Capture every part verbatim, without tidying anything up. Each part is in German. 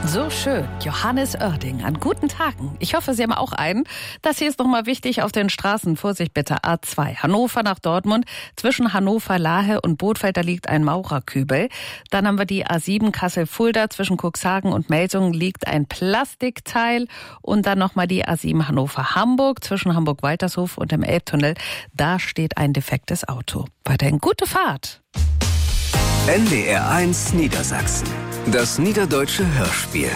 So schön. Johannes Oerding an guten Tagen. Ich hoffe, Sie haben auch einen. Das hier ist nochmal wichtig auf den Straßen. Vorsicht bitte, A zwei. Hannover nach Dortmund. Zwischen Hannover, Lahe und Bothfeld, da liegt ein Maurerkübel. Dann haben wir die A sieben Kassel-Fulda. Zwischen Cuxhaven und Melsungen liegt ein Plastikteil. Und dann nochmal die A sieben Hannover-Hamburg. Zwischen Hamburg-Waltershof und dem Elbtunnel. Da steht ein defektes Auto. Weiterhin gute Fahrt. N D R eins Niedersachsen. Das niederdeutsche Hörspiel.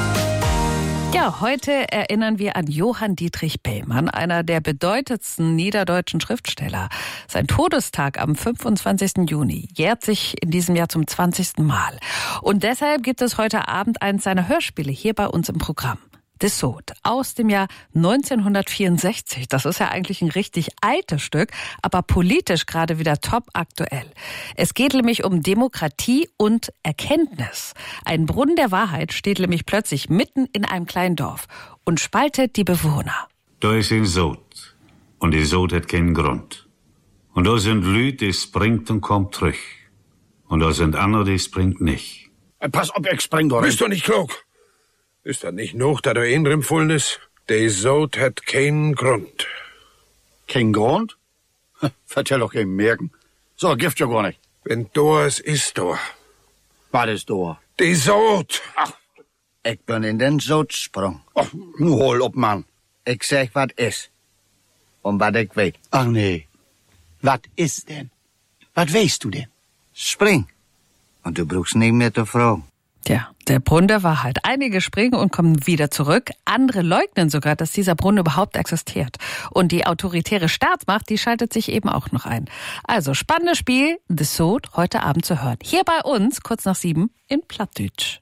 Ja, heute erinnern wir an Johann Dietrich Bellmann, einer der bedeutendsten niederdeutschen Schriftsteller. Sein Todestag am fünfundzwanzigsten Juni jährt sich in diesem Jahr zum zwanzigsten Mal. Und deshalb gibt es heute Abend eines seiner Hörspiele hier bei uns im Programm. De Sod aus dem Jahr neunzehnhundertvierundsechzig. Das ist ja eigentlich ein richtig altes Stück, aber politisch gerade wieder top aktuell. Es geht nämlich um Demokratie und Erkenntnis. Ein Brunnen der Wahrheit steht nämlich plötzlich mitten in einem kleinen Dorf und spaltet die Bewohner. Da ist ein Sod und die Sod hat keinen Grund. Und da sind Leute, die springt und kommt zurück. Und da sind andere, die springt nicht. Pass auf, ich spring da rein. Bist du nicht klug? Ist das nicht noch, da du in Rimfullen ist? Der Sod hat keinen Grund. Kein Grund? Vertell doch kein Merken. So, Gift ja gar nicht. Wenn da ist, ist da. Was ist da? Der Sod! Ach, ich bin in den Sod sprung. Ach, nu hol op, Mann. Ich sag, was ist. Und was ich weiß. Ach nee. Was ist denn? Was weißt du denn? Spring. Und du brauchst nicht mehr zu fragen. Tja, der Brunnen der Wahrheit. Einige springen und kommen wieder zurück. Andere leugnen sogar, dass dieser Brunnen überhaupt existiert. Und die autoritäre Staatsmacht, die schaltet sich eben auch noch ein. Also spannendes Spiel, De Sod, heute Abend zu hören. Hier bei uns, kurz nach sieben, in Plattdeutsch.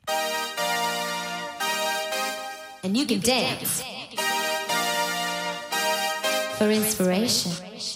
And you can dance for inspiration.